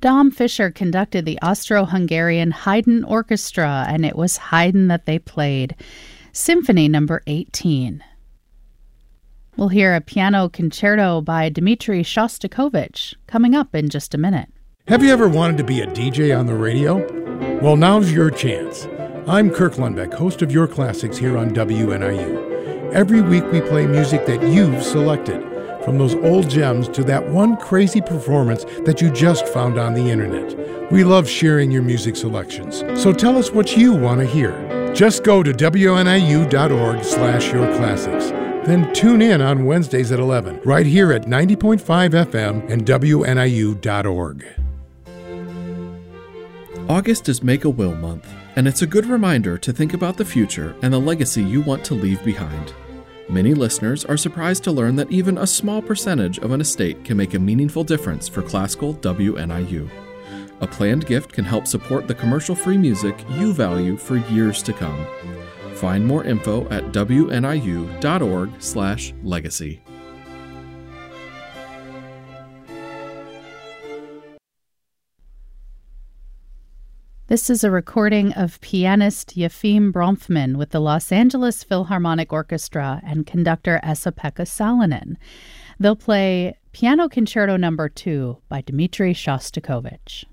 Dom Fischer conducted the Austro-Hungarian Haydn Orchestra, and it was Haydn that they played. Symphony number 18. We'll hear a piano concerto by Dmitri Shostakovich coming up in just a minute. Have you ever wanted to be a DJ on the radio? Well, now's your chance. I'm Kirk Lundbeck, host of Your Classics here on WNIU. Every week we play music that you've selected, from those old gems to that one crazy performance that you just found on the internet. We love sharing your music selections, so tell us what you want to hear. Just go to wniu.org/yourclassics. Then tune in on Wednesdays at 11, right here at 90.5 FM and WNIU.org. August is Make-A-Will Month, and it's a good reminder to think about the future and the legacy you want to leave behind. Many listeners are surprised to learn that even a small percentage of an estate can make a meaningful difference for classical WNIU. A planned gift can help support the commercial-free music you value for years to come. Find more info at wniu.org/legacy. This is a recording of pianist Yefim Bronfman with the Los Angeles Philharmonic Orchestra and conductor Esa-Pekka Salonen. They'll play Piano Concerto No. 2 by Dmitri Shostakovich.